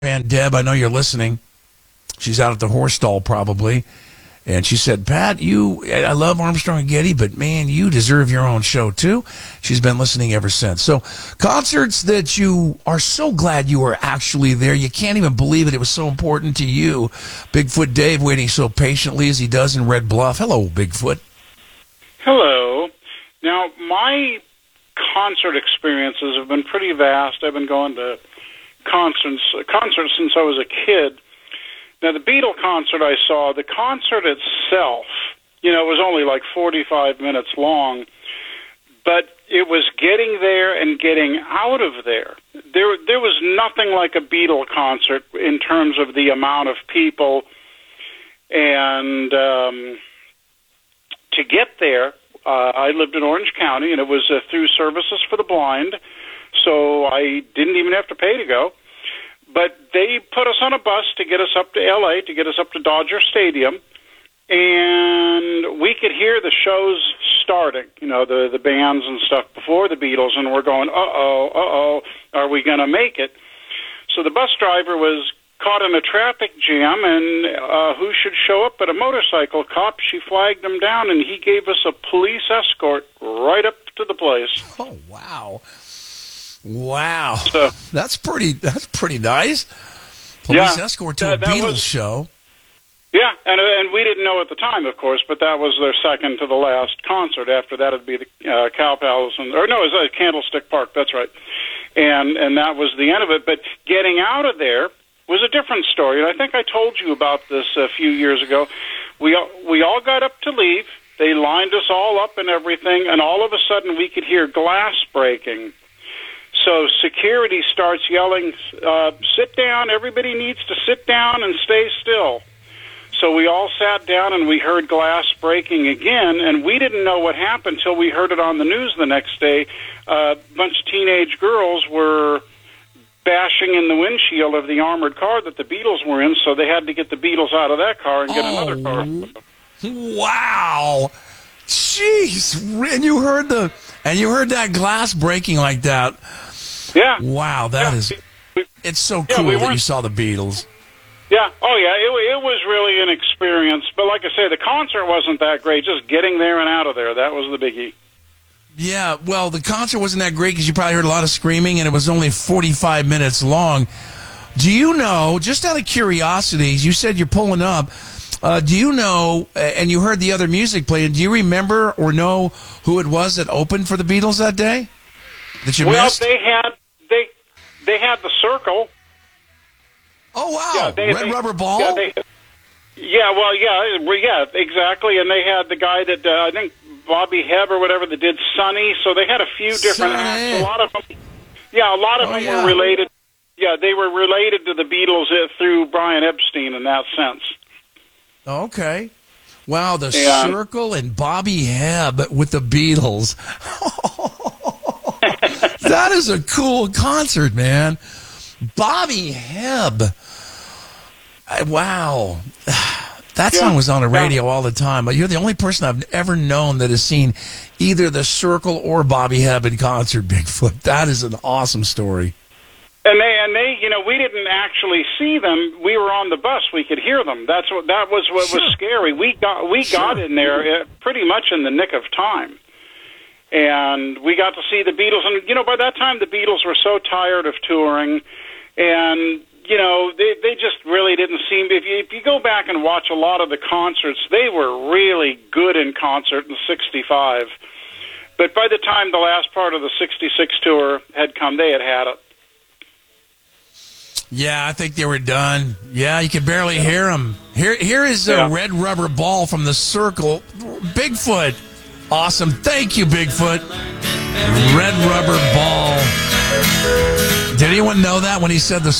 And Deb, I know you're listening. She's out at the horse stall probably. And she said, Pat, I love Armstrong and Getty, but man, you deserve your own show too. She's been listening ever since. So concerts that you are so glad you were actually there. You can't even believe it. It was so important to you. Bigfoot Dave waiting so patiently as he does in Red Bluff. Hello, Bigfoot. Hello. Now, my concert experiences have been pretty vast. I've been going to concerts since I was a kid. Now, the Beatle concert I saw, the concert itself, it was only like 45 minutes long, but it was getting there and getting out of there. There was nothing like a Beatle concert in terms of the amount of people, and to get there, I lived in Orange County, and it was through Services for the Blind, so I didn't even have to pay to go. But they put us on a bus to get us up to L.A., to get us up to Dodger Stadium, and we could hear the shows starting, the bands and stuff before the Beatles, and we're going, are we going to make it? So the bus driver was caught in a traffic jam, and who should show up but a motorcycle cop? She flagged him down, and he gave us a police escort right up to the place. Oh, wow. Wow, so, that's pretty nice. Police escort to a Beatles show. Yeah, and we didn't know at the time, of course, but that was their second to the last concert. After that, it'd be the Cow Palace, it was Candlestick Park. That's right, and that was the end of it. But getting out of there was a different story, and I think I told you about this a few years ago. We all got up to leave. They lined us all up and everything, and all of a sudden we could hear glass breaking. So security starts yelling, sit down, everybody needs to sit down and stay still. So we all sat down and we heard glass breaking again, and we didn't know what happened until we heard it on the news the next day. A bunch of teenage girls were bashing in the windshield of the armored car that the Beatles were in, so they had to get the Beatles out of that car and get another car. Wow. Jeez. And you heard that glass breaking like that. Yeah. Wow, it's so cool that you saw the Beatles. Yeah. Oh, yeah. It was really an experience. But like I say, the concert wasn't that great. Just getting there and out of there, that was the biggie. Yeah, well, the concert wasn't that great because you probably heard a lot of screaming, and it was only 45 minutes long. Do you know, just out of curiosity, you said you're pulling up, do you know, and you heard the other music playing, do you remember or know who it was that opened for the Beatles that day? That you missed? They had the Circle. Oh, wow. Red Rubber Ball? Yeah, exactly. And they had the guy that, I think, Bobby Hebb or whatever, that did Sonny. So they had a few different acts. A lot of them were related. Yeah, they were related to the Beatles through Brian Epstein in that sense. Okay. Wow, the Circle and Bobby Hebb with the Beatles. That is a cool concert, man. Bobby Hebb. Wow. That song was on the radio all the time. But you're the only person I've ever known that has seen either the Circle or Bobby Hebb in concert, Bigfoot. That is an awesome story. And they, we didn't actually see them. We were on the bus. We could hear them. That was what was scary. We got in there pretty much in the nick of time. And we got to see the Beatles. And, by that time, the Beatles were so tired of touring. And, they just really didn't seem... If you go back and watch a lot of the concerts, they were really good in concert in '65. But by the time the last part of the '66 tour had come, they had it. Yeah, I think they were done. Yeah, you could barely hear them. Here is a Red Rubber Ball from the Circle. Bigfoot. Awesome. Thank you, Bigfoot. Red Rubber Ball. Did anyone know that when he said the